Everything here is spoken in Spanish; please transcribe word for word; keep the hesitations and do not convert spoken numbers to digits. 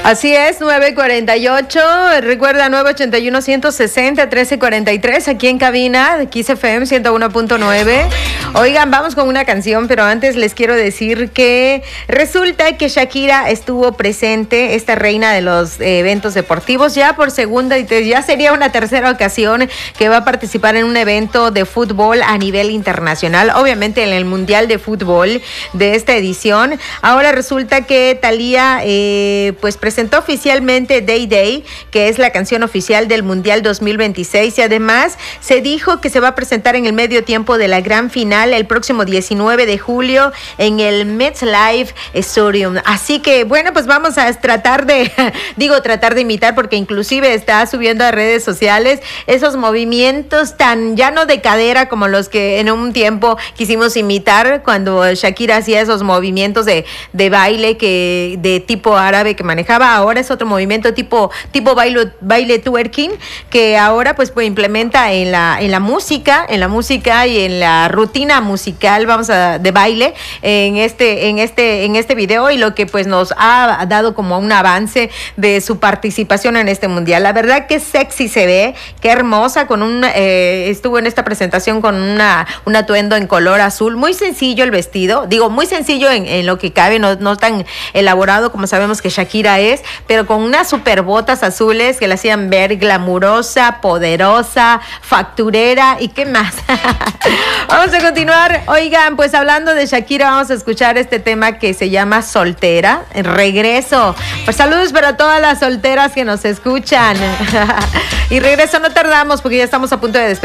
Así es, nueve cuarenta y ocho. Recuerda, nueve ochenta y uno, ciento sesenta, trece cuarenta y tres, aquí en cabina de Kiss F M ciento uno punto nueve. Oigan, vamos con una canción, pero antes les quiero decir que resulta que Shakira estuvo presente, esta reina de los eh, eventos deportivos, ya por segunda y te, ya sería una tercera ocasión que va a participar en un evento de fútbol a nivel internacional, obviamente en el Mundial de Fútbol de esta edición. Ahora resulta que Thalía eh, pues presentó oficialmente Day Day, que es la canción oficial del Mundial dos mil veintiséis, y además se dijo que se va a presentar en el medio tiempo de la gran final el próximo diecinueve de julio en el MetLife Stadium. Así que bueno, pues vamos a tratar de, digo tratar de imitar, porque inclusive está subiendo a redes sociales esos movimientos tan ya no de cadera como los que en un tiempo quisimos imitar cuando Shakira hacía esos movimientos de, de baile que de tipo árabe que manejaba. Ahora es otro movimiento tipo tipo baile baile twerking, que ahora pues, pues implementa en la en la música, en la música y en la rutina musical, vamos a de baile en este en este en este video, y lo que pues nos ha dado como un avance de su participación en este mundial. La verdad que sexy se ve, qué hermosa, con un eh, estuvo en esta presentación con una un atuendo en color azul, muy sencillo el vestido, digo muy sencillo en, en lo que cabe, no, no tan elaborado como sabemos que Shakira es, pero con unas super botas azules que la hacían ver glamurosa, poderosa, facturera y qué más. Vamos a continuar. Oigan, pues hablando de Shakira, vamos a escuchar este tema que se llama Soltera, Regreso. Pues saludos para todas las solteras que nos escuchan. Y regreso, no tardamos porque ya estamos a punto de despedir.